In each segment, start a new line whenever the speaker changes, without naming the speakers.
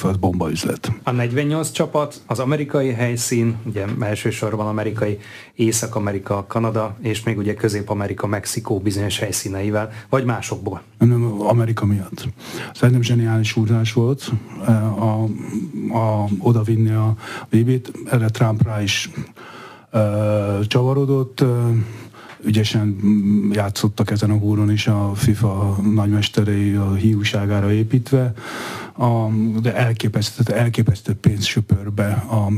FIFA az bombaüzlet.
A 48 csapat, az amerikai helyszín, ugye elsősorban amerikai, Észak-Amerika, Kanada, és még ugye Közép-Amerika, Mexikó bizonyos helyszíneivel, vagy másokból?
Nem, Amerika miatt. Szerintem zseniális húzás volt odavinni a VB-t, erre Trump rá is csavarodott, ügyesen játszottak ezen a húron is a FIFA nagymesterei a hiúságára építve, de elképesztő pénzt söpör be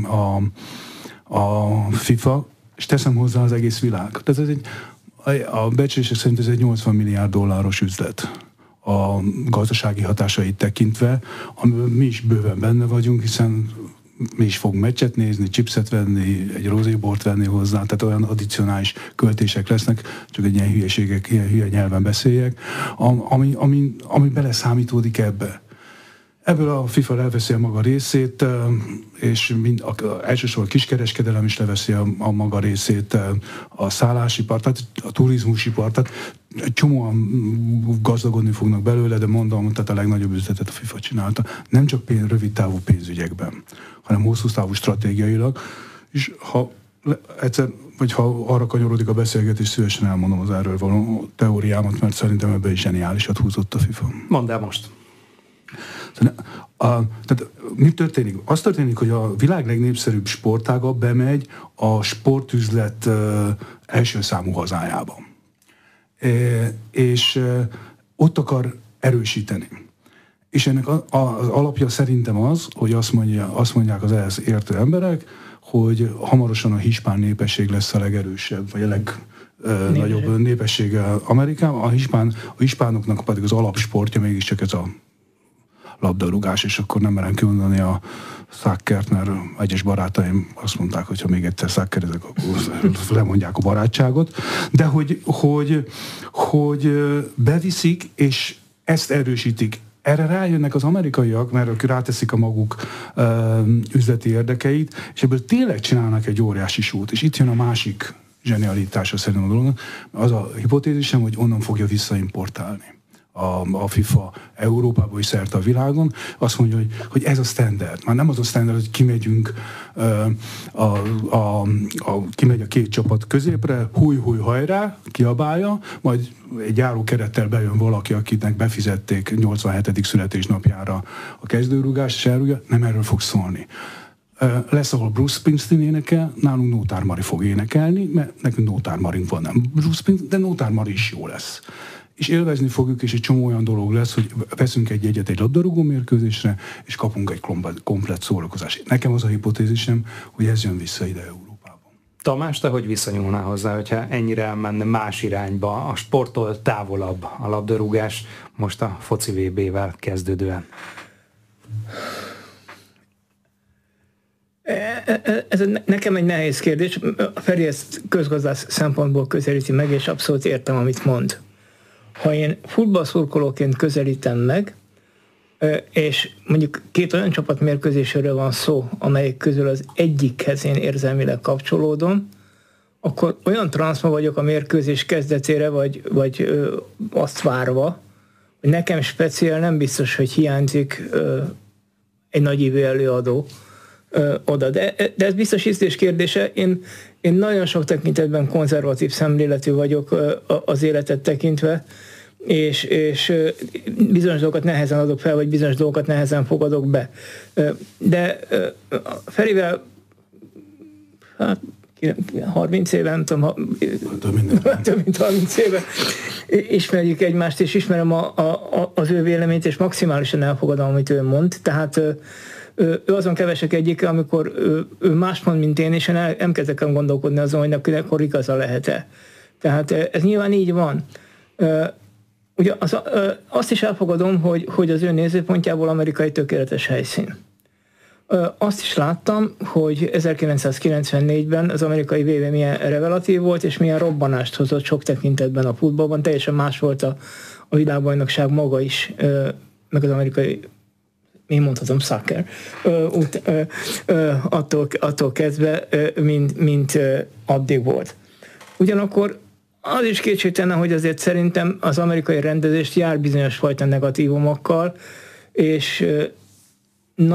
a FIFA, és teszem hozzá az egész világ. Tehát a becslések szerint ez egy 80 milliárd dolláros üzlet a gazdasági hatásait tekintve, amiben mi is bőven benne vagyunk, hiszen mi is fogunk meccset nézni, chipset venni, egy rozébort venni hozzá, tehát olyan addicionális költések lesznek, csak egy ilyen hülye nyelven beszéljek, ami beleszámítódik ebbe. Ebből a FIFA elveszi a maga részét, és elsősorban a kiskereskedelem is leveszi a maga részét, a szállásipar, tehát a turizmusipar, tehát csomóan gazdagodni fognak belőle, de mondom, tehát a legnagyobb üzletet a FIFA csinálta. Nem csak rövid távú pénzügyekben, hanem hosszú távú stratégiailag, és ha arra kanyarodik a beszélgetés, szívesen elmondom az erről való teóriámat, mert szerintem ebben is zseniálisat húzott a FIFA.
Mondd el most.
Tehát mi történik? Az történik, hogy a világ legnépszerűbb sportága bemegy a sportüzlet első számú hazájába. És ott akar erősíteni. És ennek az alapja szerintem az, hogy azt mondják az ehhez értő emberek, hogy hamarosan a hispán népesség lesz a legerősebb, vagy a legnagyobb népessége Amerikában. A hispánoknak pedig az alapsportja mégiscsak ez a labdarúgás, és akkor nem merem kimondani a szakkert, mert egyes barátaim azt mondták, hogy ha még egyszer szakkerezek, akkor lemondják a barátságot, de hogy beviszik, és ezt erősítik. Erre rájönnek az amerikaiak, mert ők ráteszik a maguk üzleti érdekeit, és ebből tényleg csinálnak egy óriási sót, és itt jön a másik zsenialitása szerintem a dolognak. Az a hipotézisem, hogy onnan fogja visszaimportálni a FIFA Európába és szerte a világon, azt mondja, hogy ez a standard. Már nem az a standard, hogy kimegyünk, kimegy a két csapat középre, húj, hajrá, kiabálja, majd egy járókerettel bejön valaki, akinek befizették 87. születésnapjára a kezdőrúgást, és elrúgja, nem erről fog szólni. Lesz, ahol Bruce Springsteen énekel, nálunk Nótár Mari fog énekelni, mert nekünk Nótár Marink van, nem Bruce Springsteen, de Nótár Mari is jó lesz. És élvezni fogjuk, és egy csomó olyan dolog lesz, hogy veszünk egy jegyet egy labdarúgó mérkőzésre, és kapunk egy komplett szórakozást. Nekem az a hipotézisem, hogy ez jön vissza ide Európába.
Tamás, te hogy viszonyulnál hozzá, hogyha ennyire elmenne más irányba, a sporttól távolabb a labdarúgás, most a foci VB-vel kezdődően?
Ez nekem egy nehéz kérdés. Feri ezt közgazdász szempontból közelíti meg, és abszolút értem, amit mond. Ha én futballszurkolóként közelítem meg, és mondjuk két olyan csapat mérkőzésről van szó, amelyek közül az egyikhez én érzelmileg kapcsolódom, akkor olyan transzma vagyok a mérkőzés kezdetére, vagy azt várva, hogy nekem speciál nem biztos, hogy hiányzik egy nagyívű előadó oda. De ez biztos ízlés kérdése. Én nagyon sok tekintetben konzervatív szemléletű vagyok az életet tekintve, és bizonyos dolgokat nehezen adok fel, vagy bizonyos dolgokat nehezen fogadok be. De Ferivel 30 éve, nem tudom, több mint 30 éve ismerjük egymást, és ismerem az ő véleményt, és maximálisan elfogadom, amit ő mond. Tehát ő azon kevesek egyike, amikor ő más mond, mint én, és én nem kezdek el gondolkodni azon, hogy neki akkor igaza lehet-e. Tehát ez nyilván így van. Ugye azt is elfogadom, hogy az ő nézőpontjából Amerika egy tökéletes helyszín. Azt is láttam, hogy 1994-ben az amerikai VB milyen revelatív volt, és milyen robbanást hozott sok tekintetben a futballban. Teljesen más volt a világbajnokság maga is, meg az amerikai, én mondhatom, soccer, attól kezdve, mint addig volt. Ugyanakkor az is kétségtelen, hogy azért szerintem az amerikai rendezést jár bizonyos fajta negatívumokkal, és